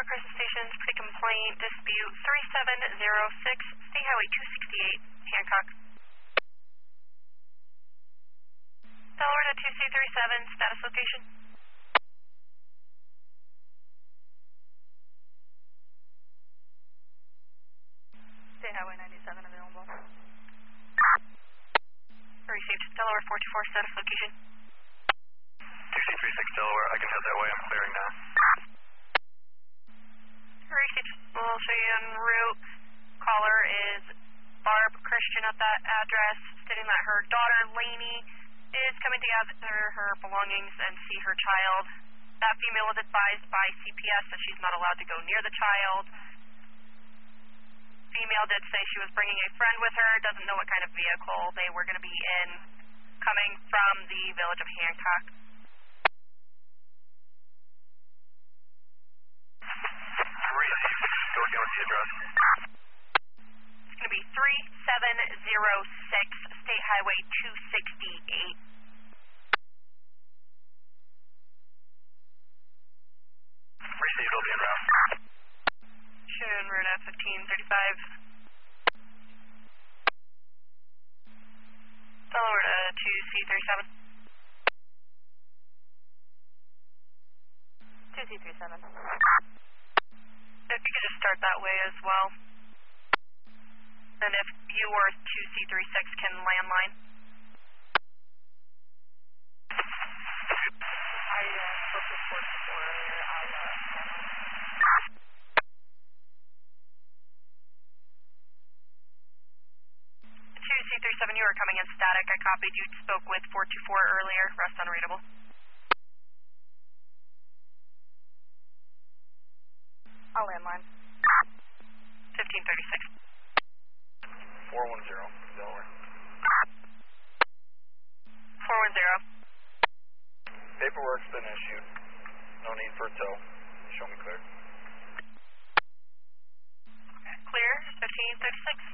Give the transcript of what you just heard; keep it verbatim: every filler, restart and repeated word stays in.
Delaware Crescent Station's pre-complaint dispute three seven zero six, State Highway two sixty-eight, Hancock. Delaware to two C three seven, status location. State Highway ninety-seven available. Received. Delaware four two four, status location. two C three six Delaware, I can head that way, I'm clearing now. Received. We'll show you en route. Caller is Barb Christian at that address, stating that her daughter Lainey is coming to gather her belongings and see her child. That female was advised by C P S that she's not allowed to go near the child. Female did say she was bringing a friend with her, doesn't know what kind of vehicle they were going to be in, coming from the village of Hancock. Received. Working with the address. It's going to be three seven zero six, State Highway two sixty-eight. Received, will be en route. En route at fifteen thirty-five. Delaware to two C thirty-seven. two C thirty-seven. If you could just start that way as well. And if you or two C thirty-six can landline. I uh, spoke with Fort before earlier. I'll uh, two C thirty-seven, you were coming in static. I copied you spoke with four two four earlier. Rest unreadable. I'll landline. fifteen thirty-six. four one zero, Delaware. four one zero. Paperwork's been issued. No need for a tow. Show me clear. Clear, fifteen thirty-six.